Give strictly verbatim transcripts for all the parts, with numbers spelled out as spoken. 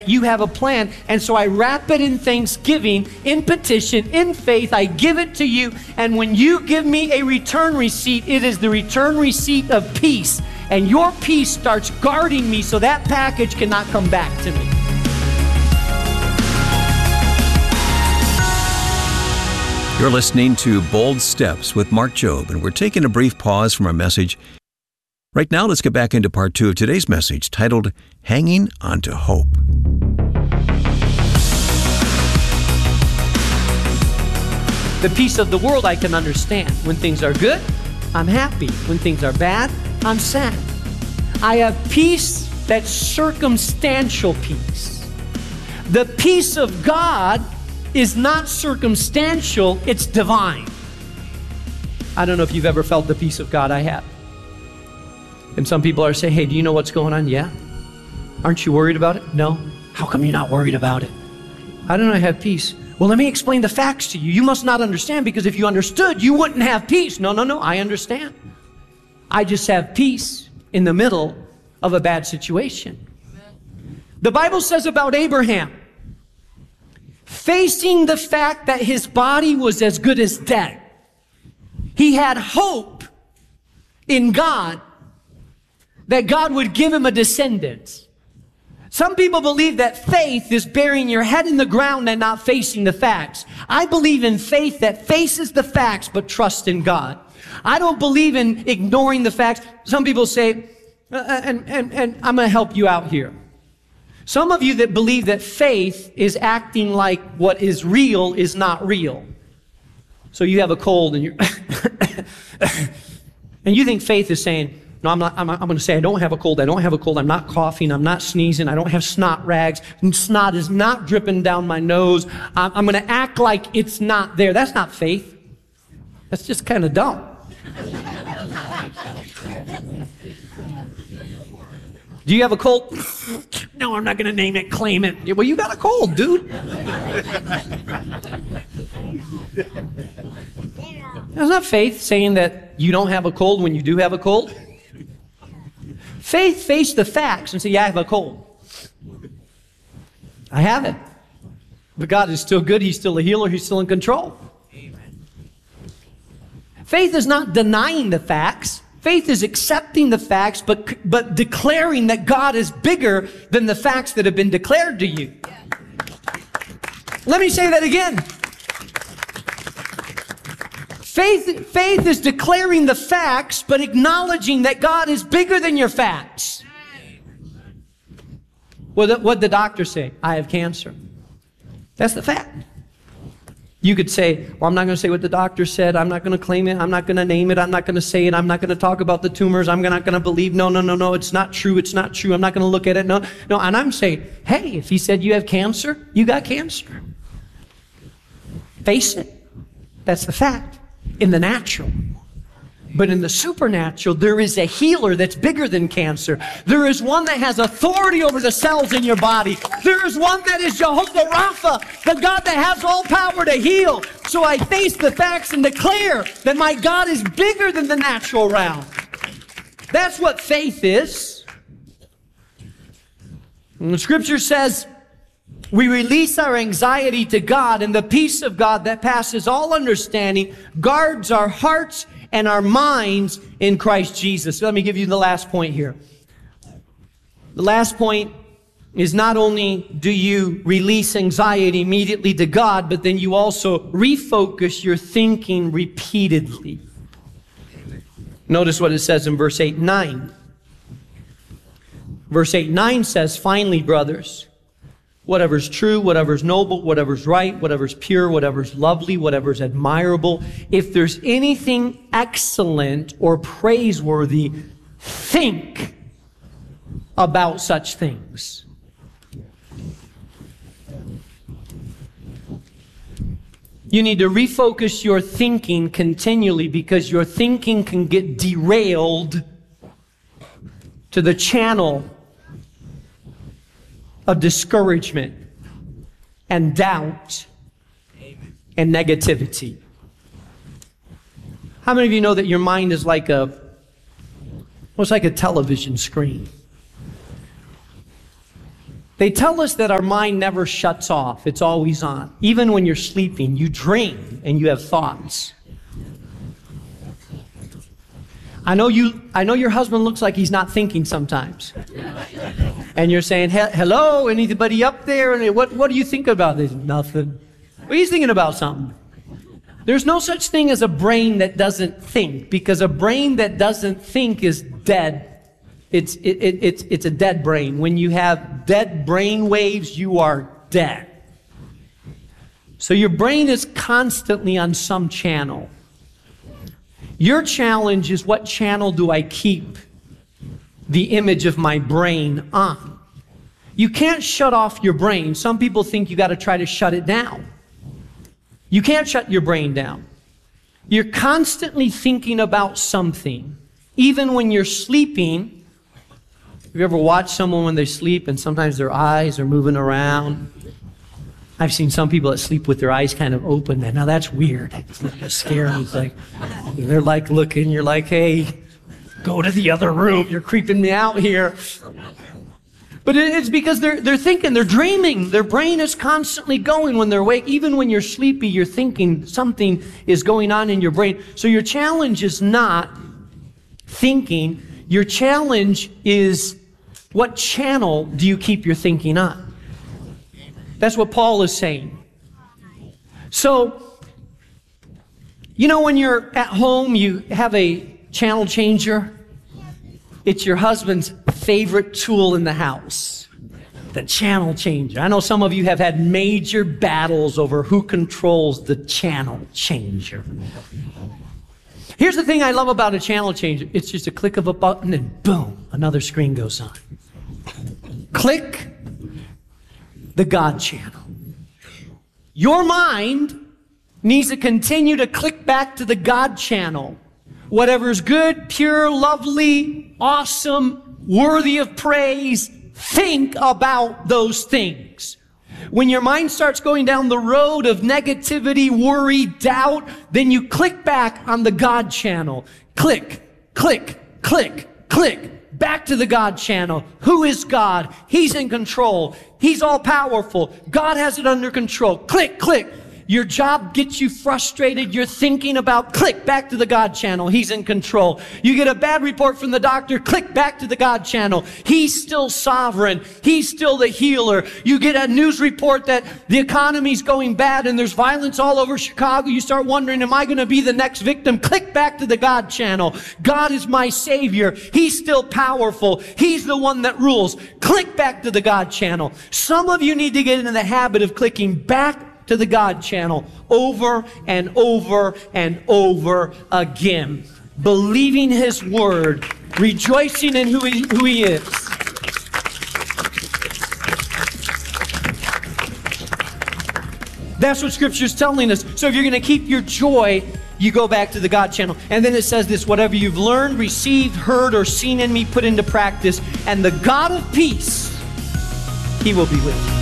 You have a plan, and so I wrap it in thanksgiving, in petition, in faith. I give it to you, and when you give me a return receipt, it is the return receipt of peace, and your peace starts guarding me so that package cannot come back to me. You're listening to Bold Steps with Mark Jobe, and we're taking a brief pause from our message. Right now, let's get back into part two of today's message, titled Hanging Onto Hope. The peace of the world I can understand. When things are good, I'm happy. When things are bad, I'm sad. I have peace that's circumstantial peace. The peace of God is not circumstantial, it's divine. I don't know if you've ever felt the peace of God. I have. And some people are saying, hey, do you know what's going on? Yeah. Aren't you worried about it? No. How come you're not worried about it? I don't know, I have peace. Well, let me explain the facts to you. You must not understand, because if you understood, you wouldn't have peace. No, no, no, I understand. I just have peace in the middle of a bad situation. The Bible says about Abraham, facing the fact that his body was as good as dead, he had hope in God that God would give him a descendant. Some people believe that faith is burying your head in the ground and not facing the facts. I believe in faith that faces the facts but trusts in God. I don't believe in ignoring the facts. Some people say, uh, and, and, and I'm going to help you out here. Some of you that believe that faith is acting like what is real is not real. So you have a cold and you're and you think faith is saying, no, I'm not, I'm, I'm going to say I don't have a cold, I don't have a cold, I'm not coughing, I'm not sneezing, I don't have snot rags, and snot is not dripping down my nose, I'm, I'm going to act like it's not there. That's not faith. That's just kind of dumb. Do you have a cold? No, I'm not going to name it, claim it. Well, you got a cold, dude. That's not faith saying that you don't have a cold when you do have a cold. Faith faced the facts and said, yeah, I have a cold. I have it. But God is still good. He's still a healer. He's still in control. Amen. Faith is not denying the facts. Faith is accepting the facts, but, but declaring that God is bigger than the facts that have been declared to you. Let me say that again. Faith, faith is declaring the facts, but acknowledging that God is bigger than your facts. Well, what did the doctor say? I have cancer. That's the fact. You could say, well, I'm not going to say what the doctor said. I'm not going to claim it. I'm not going to name it. I'm not going to say it. I'm not going to talk about the tumors. I'm not going to believe. No, no, no, no. It's not true. It's not true. I'm not going to look at it. No, no. And I'm saying, hey, if he said you have cancer, you got cancer. Face it. That's the fact. In the natural. But in the supernatural, there is a healer that's bigger than cancer. There is one that has authority over the cells in your body. There is one that is Jehovah Rapha, the God that has all power to heal. So I face the facts and declare that my God is bigger than the natural realm. That's what faith is. And the scripture says, we release our anxiety to God, and the peace of God that passes all understanding guards our hearts and our minds in Christ Jesus. So let me give you the last point here. The last point is not only do you release anxiety immediately to God, but then you also refocus your thinking repeatedly. Notice what it says in verse eight and nine. Verse eight and nine says, finally, brothers, whatever's true, whatever's noble, whatever's right, whatever's pure, whatever's lovely, whatever's admirable, if there's anything excellent or praiseworthy, think about such things. You need to refocus your thinking continually, because your thinking can get derailed to the channel of discouragement and doubt and negativity. How many of you know that your mind is like a, well, it's like a television screen? They tell us that our mind never shuts off. It's always on. Even when you're sleeping, you dream and you have thoughts. I know you. I know your husband looks like he's not thinking sometimes. And you're saying, hello, anybody up there? And what, what do you think about this? Nothing. Well, he's thinking about something. There's no such thing as a brain that doesn't think, because a brain that doesn't think is dead. It's, it, it, it's, it's a dead brain. When you have dead brain waves, you are dead. So your brain is constantly on some channel. Your challenge is, what channel do I keep the image of my brain on? You can't shut off your brain. Some people think you got to try to shut it down. You can't shut your brain down. You're constantly thinking about something. Even when you're sleeping, have you ever watched someone when they sleep and sometimes their eyes are moving around? I've seen some people that sleep with their eyes kind of open. Now that's weird. It's scary. It's like, they're like looking, you're like, hey, go to the other room. You're creeping me out here. But it's because they're, they're thinking, they're dreaming. Their brain is constantly going when they're awake. Even when you're sleepy, you're thinking something is going on in your brain. So your challenge is not thinking. Your challenge is, what channel do you keep your thinking on? That's what Paul is saying. So, you know, when you're at home, you have a channel changer. It's your husband's favorite tool in the house, the channel changer. I know some of you have had major battles over who controls the channel changer. Here's the thing I love about a channel changer. It's just a click of a button and boom, another screen goes on. Click the God channel. Your mind needs to continue to click back to the God channel. Whatever's good, pure, lovely, awesome, worthy of praise, think about those things. When your mind starts going down the road of negativity, worry, doubt, then you click back on the God channel. Click, click, click, click. Back to the God channel. Who is God? He's in control. He's all powerful. God has it under control. Click, click. Your job gets you frustrated. You're thinking about, click back to the God channel. He's in control. You get a bad report from the doctor. Click back to the God channel. He's still sovereign. He's still the healer. You get a news report that the economy's going bad and there's violence all over Chicago. You start wondering, am I going to be the next victim? Click back to the God channel. God is my Savior. He's still powerful. He's the one that rules. Click back to the God channel. Some of you need to get into the habit of clicking back to the God channel over and over and over again, believing His word, rejoicing in who he, who he is. That's what Scripture's telling us. So if you're going to keep your joy, you go back to the God channel. And then it says this: whatever you've learned, received, heard, or seen in me, put into practice, and the God of peace, He will be with you.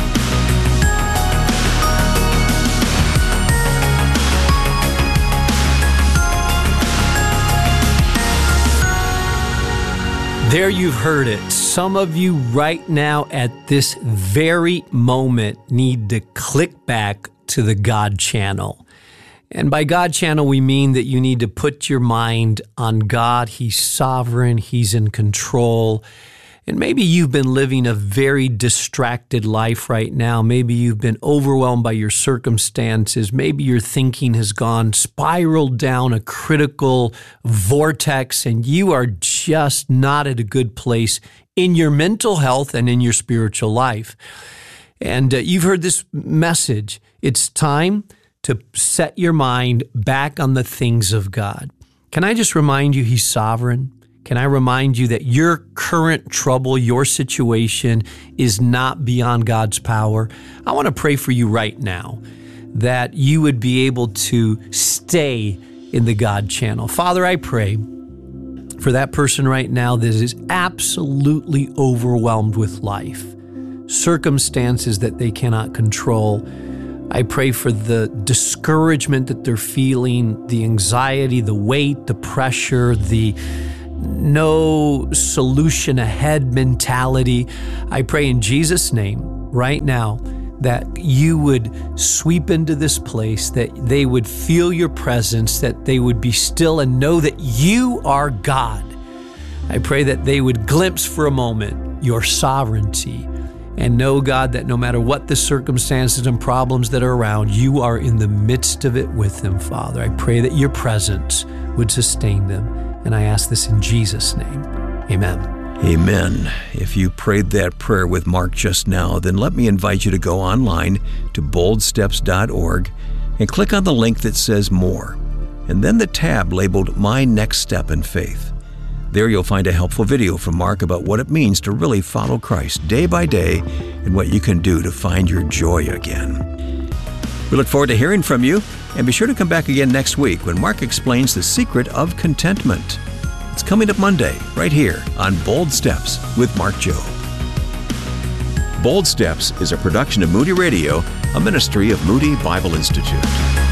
There you've heard it. Some of you right now at this very moment need to click back to the God channel. And by God channel, we mean that you need to put your mind on God. He's sovereign. He's in control. And maybe you've been living a very distracted life right now. Maybe you've been overwhelmed by your circumstances. Maybe your thinking has gone spiraled down a critical vortex, and you are just not at a good place in your mental health and in your spiritual life. And uh, you've heard this message. It's time to set your mind back on the things of God. Can I just remind you, He's sovereign? Can I remind you that your current trouble, your situation is not beyond God's power? I want to pray for you right now that you would be able to stay in the God channel. Father, I pray for that person right now that is absolutely overwhelmed with life, circumstances that they cannot control. I pray for the discouragement that they're feeling, the anxiety, the weight, the pressure, the no solution ahead mentality. I pray in Jesus' name right now that you would sweep into this place, that they would feel your presence, that they would be still and know that you are God. I pray that they would glimpse for a moment your sovereignty and know, God, that no matter what the circumstances and problems that are around, you are in the midst of it with them, Father. I pray that your presence would sustain them. And I ask this in Jesus' name. Amen. Amen. If you prayed that prayer with Mark just now, then let me invite you to go online to bold steps dot org and click on the link that says More, and then the tab labeled My Next Step in Faith. There you'll find a helpful video from Mark about what it means to really follow Christ day by day and what you can do to find your joy again. We look forward to hearing from you, and be sure to come back again next week when Mark explains the secret of contentment. It's coming up Monday, right here on Bold Steps with Mark Jobe. Bold Steps is a production of Moody Radio, a ministry of Moody Bible Institute.